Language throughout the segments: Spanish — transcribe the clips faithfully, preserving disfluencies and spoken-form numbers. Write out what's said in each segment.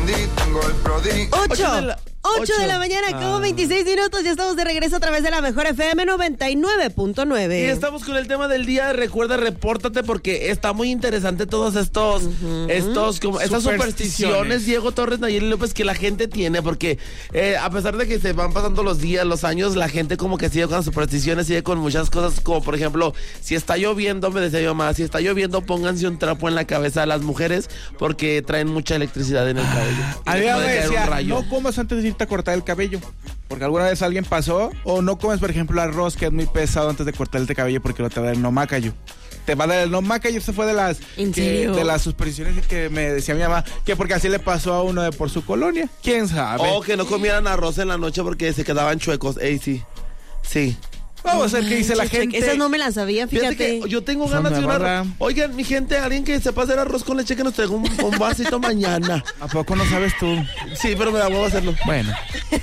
Brody, tengo el Brody. Ocho. ocho de la mañana, ah. como veintiséis minutos. Ya estamos de regreso a través de la mejor F M noventa y nueve punto nueve. Y estamos con el tema del día. Recuerda, repórtate porque está muy interesante todos estos, uh-huh. estos como, estas supersticiones, Diego Torres, Nayeli López, que la gente tiene. Porque eh, a pesar de que se van pasando los días, los años, la gente como que sigue con las supersticiones, sigue con muchas cosas. Como por ejemplo, si está lloviendo, me decía mi mamá, si está lloviendo, pónganse un trapo en la cabeza a las mujeres porque traen mucha electricidad en el cabello. A mí me decía, no comas antes de irte a cortar el cabello, porque alguna vez alguien pasó, o no comes, por ejemplo, arroz que es muy pesado antes de cortarte el cabello porque no te va a dar el nomacayo. Te va a dar el nomacayo. Esa fue de las ¿En que, serio? de las supersticiones que me decía mi mamá, que porque así le pasó a uno de por su colonia. ¿Quién sabe? O que no comieran arroz en la noche porque se quedaban chuecos. Ey, sí. Sí. Vamos a ver qué dice la gente. Esa no me la sabía, fíjate. Fíjate que yo tengo ganas de una... Oigan, mi gente, alguien que sepa hacer arroz con leche que nos traiga un, un vasito mañana. ¿A poco no sabes tú? Sí, pero me da huevo hacerlo. Bueno.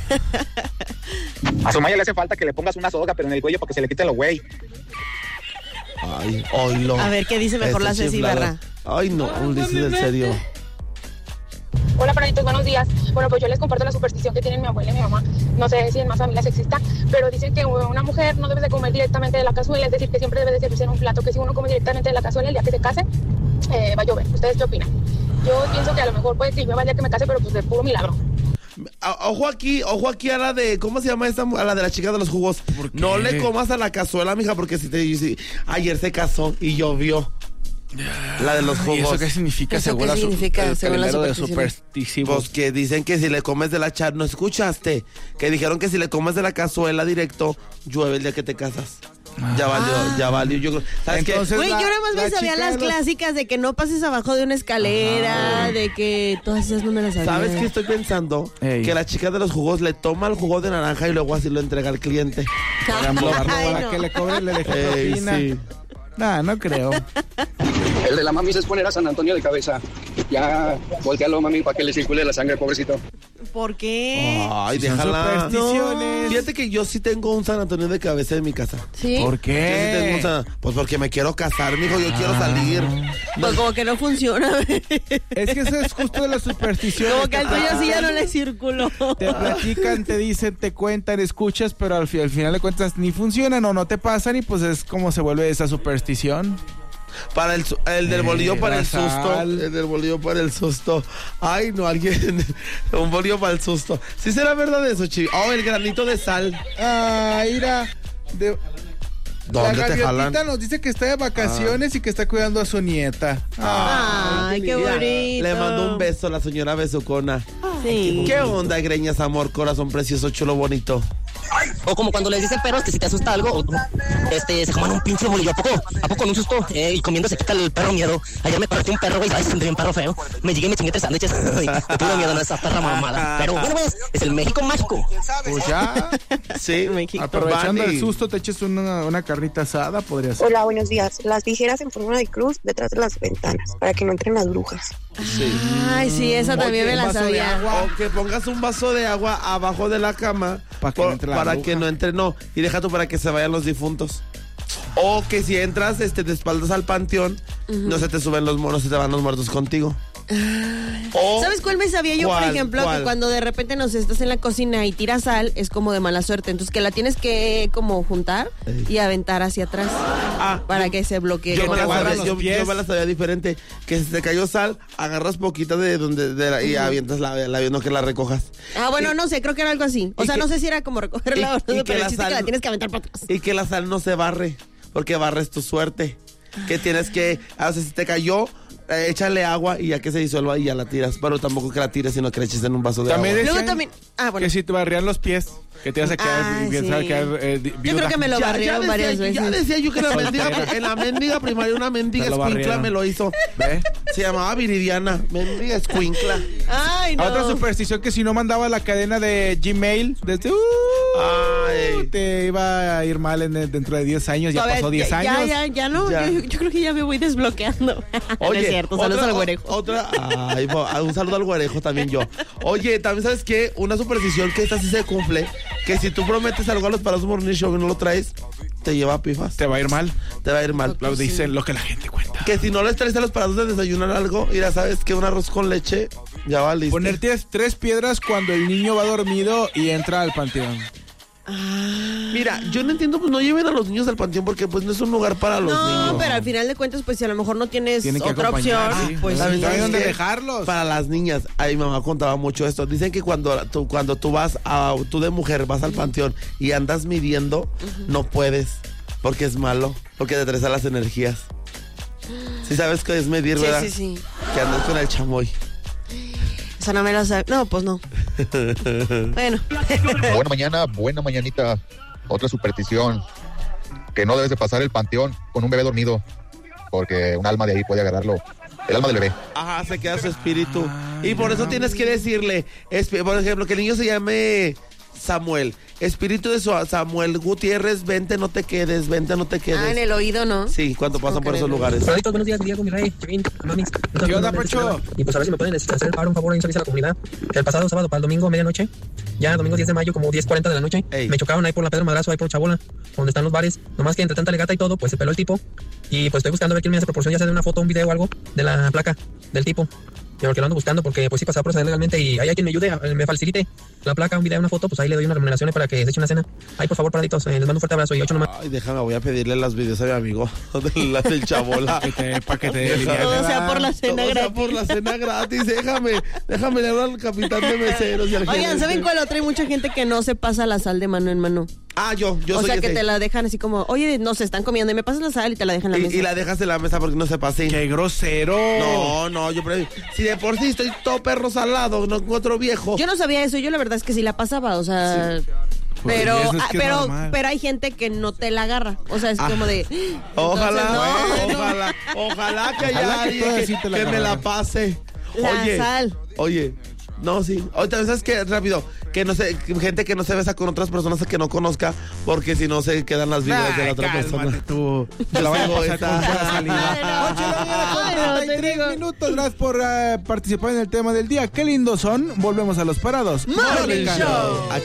A su maya le hace falta que le pongas una soga, pero en el cuello para que se le quite lo güey. Ay, oílo. A ver, ¿qué dice mejor la Ceci Barra? Ay, no, Ulises, en serio. Hola, perritos, buenos días. Bueno, pues yo les comparto la superstición que tienen mi abuela y mi mamá. No sé si en más familias exista, pero dicen que una mujer no debe de comer directamente de la cazuela, es decir, que siempre debe de servirse en un plato, que si uno come directamente de la cazuela el día que se case, eh, va a llover. ¿Ustedes qué opinan? Yo pienso que a lo mejor puede que llueva el día que me case, pero pues de puro milagro. Ojo aquí, ojo aquí a la de, ¿cómo se llama esta? A la de la chica de los jugos. No le comas a la cazuela, mija, porque si te si, ayer se casó y llovió. La de los jugos. ¿Y eso qué significa? ¿Eso según qué la, significa, el según las de supersticiones? superstitivos. Pues que dicen que si le comes de la chat, ¿no escuchaste? Que dijeron que si le comes de la cazuela directo, llueve el día que te casas. Ah. Ya valió, ya valió. Yo, ¿sabes qué? Güey, yo nada más me sabía las los... clásicas de que no pases abajo de una escalera, ah. de que todas esas no me las sabía. ¿Sabes qué estoy pensando? Ey. Que la chica de los jugos le toma el jugo de naranja y luego así lo entrega al cliente. Para, Ay, para no. que le cobre, le deje propina. Sí. Nah, no creo. El de la mami se es poner a San Antonio de cabeza. Ya, voltealo, mami, para que le circule la sangre, pobrecito. ¿Por qué? Ay, si déjala. No. Fíjate que yo sí tengo un San Antonio de cabeza en mi casa. ¿Sí? ¿Por qué? Yo sí tengo un San... Pues porque me quiero casar, mijo, yo ah. quiero salir. Pues como que no funciona. Es que eso es justo de las supersticiones. Como que al tuyo sí ya no le circuló. Te platican, te dicen, te cuentan, escuchas, pero al, fi- al final de cuentas ni funcionan o no te pasan y pues es como se vuelve esa superstición. Para el, el del bolillo eh, para el sal. susto. El del bolillo para el susto. Ay, no, alguien. Un bolillo para el susto. ¿Sí será verdad eso, Chivi? Oh, el granito de sal. Ah, mira. De... ¿Dónde la te jalan? gaviotita nos dice que está de vacaciones ah. y que está cuidando a su nieta. Ay, Ay qué bonito. Le mando un beso a la señora besucona. Sí. ¿Qué onda, greñas, amor, corazón precioso, chulo, bonito? O como cuando les dicen perros que si te asusta algo, este, se coman un pinche bolillo. ¿A poco? ¿A poco en un susto? Eh, y comiendo se quita el perro miedo. Ayer me partí un perro, güey, ¿sabes? Sentí un perro feo. Me llegué y me chingué tres sándwiches. De puro miedo, no esa perra mamada. Pero bueno, pues, es el México mágico. Pues ya. Sí, México. Aprovechando el susto, te eches una, una carnita asada, podría ser. Hola, buenos días. Las tijeras en forma de cruz detrás de las ventanas, para que no entren las brujas. Sí. Ay, sí, esa o también me la sabía. O que pongas un vaso de agua abajo de la cama pa que por, no para que no entre, no, y deja tú para que se vayan los difuntos. O que si entras este, de espaldas al panteón, uh-huh. no se te suben los monos, se te van los muertos contigo. O, ¿sabes cuál me sabía yo, ¿cuál, por ejemplo? cuál? Que cuando de repente nos estás en la cocina y tiras sal, es como de mala suerte. Entonces que la tienes que como juntar Ey. y aventar hacia atrás ah, para yo, que se bloquee. Yo, me la sabía, yo, yo me la sabía diferente. Que si te cayó sal, agarras poquita de donde de la, y uh-huh. avientas la, la, no que la recojas. Ah, bueno, y, no sé, creo que era algo así. O sea, que, no sé si era como recogerla o no, pero el chiste que la tienes que aventar para atrás. Y que la sal no se barre, porque barres tu suerte. Que tienes que, o sea, si te cayó, eh, échale agua y ya que se disuelva y ya la tiras. Pero tampoco que la tires, sino que le eches en un vaso de también agua. Luego también, ah, bueno. Que si te barrían los pies, que te vas a quedar, ah, que sí. a quedar eh, yo creo que me lo barrieron ya, ya varias decía, veces. Ya decía yo que la mendiga, en la mendiga primaria una mendiga escuincla me lo hizo. ¿Ve? Se llamaba Viridiana, mendiga escuincla. Ay, no. Otra superstición que si no mandaba la cadena de Gmail desde uh, Ay. te iba a ir mal en el, dentro de diez años, ya pasó diez años. Ya, ya, ya no, ya. Yo, yo creo que ya me voy desbloqueando. Oye, no es cierto, saludos otra, al güerejo. Otra, ay, un saludo al güerejo también yo. Oye, también sabes qué, una superstición que esta sí se cumple, que si tú prometes algo a los Parados Morning Show y no lo traes, te lleva a pifas. Te va a ir mal. Te va a ir mal. Lo dicen lo que la gente cuenta. Que si no les traes a los Parados de desayunar algo, y ya sabes que un arroz con leche Ya valiste. Poner tres piedras cuando el niño va dormido y entra al panteón. Ah. Mira, yo no entiendo, pues no lleven a los niños al panteón porque pues no es un lugar para los no, niños. No, pero al final de cuentas, pues si a lo mejor no tienes otra opción, sí. pues ¿sabes sí. dónde dejarlos? Para las niñas, ay, mi mamá contaba mucho esto. Dicen que cuando tú, cuando tú vas, a, tú de mujer vas al panteón y andas midiendo, uh-huh. no puedes, porque es malo, porque te traes a las energías. ¿Sí sabes qué es medir, sí, verdad? Sí, sí, sí. Que andas con el chamoy. Esa no me la sabe. No, pues no. Bueno. Buena mañana, buena mañanita. Otra superstición, que no debes de pasar el panteón con un bebé dormido, porque un alma de ahí puede agarrarlo, el alma del bebé. Ajá, se queda su espíritu. Y por eso tienes que decirle, por ejemplo, que el niño se llame Samuel. Espíritu de Samuel Gutiérrez, vente, no te quedes, vente, no te quedes. Ah, en el oído, ¿no? Sí, cuando pasan por esos lugares. Saluditos, buenos días, Diego, mi rey, Kevin, mamis. ¿Qué onda, Pocho? Y pues a ver si me pueden hacer el paro, un favor, ahí a la comunidad. El pasado sábado para el domingo, medianoche, ya domingo diez de mayo, como diez cuarenta de la noche, Ey. me chocaron ahí por la Pedro Madrazo, ahí por Chabola, donde están los bares. Nomás que entre tanta legata y todo, pues se peló el tipo. Y pues estoy buscando a ver quién me hace proporción, ya sea de una foto, un video o algo, de la placa del tipo. Porque lo ando buscando, porque pues sí pasaba por proceder legalmente y ahí hay quien me ayude, me facilite la placa, un video, una foto, pues ahí le doy una remuneración para que se eche una cena. Ahí por favor, paraditos, eh, les mando un fuerte abrazo y ocho nomás. Ay, déjame, voy a pedirle las videos a mi amigo las del Chabola. Para que te todo sea por la cena todo gratis. Sea por la cena gratis, déjame, déjame le hablar al capitán de meseros. Y al Oigan, gerente. ¿saben cuál otra? Hay mucha gente que no se pasa la sal de mano en mano. Ah, yo, yo O soy sea, que ese. te la dejan así como, oye, no se están comiendo y me pasas la sal y te la dejan en la y, mesa. y la dejas en la mesa porque no se pase. ¡Qué grosero! No, no, yo pre- si de por sí estoy todo perro salado, no con otro viejo. Yo no sabía eso, yo la verdad es que sí la pasaba, o sea... Sí. Pero, pues, es ah, que pero, normal. pero hay gente que no te la agarra. O sea, es ah, como de. Ojalá, entonces, no, ojalá, ojalá que haya Ojalá que alguien que, sí te la que me la pase. La oye, sal. Oye, no, sí. Ahorita, ¿sabes qué? Rápido. Que no se, gente que no se besa con otras personas que no conozca, porque si no se quedan las vibras de la otra persona. Tú. Te la voy a pasar con pura salida. ocho de la mañana con treinta y tres minutos. Gracias por uh, participar en el tema del día. Qué lindos son. Volvemos a los parados. Morning Show. Aquí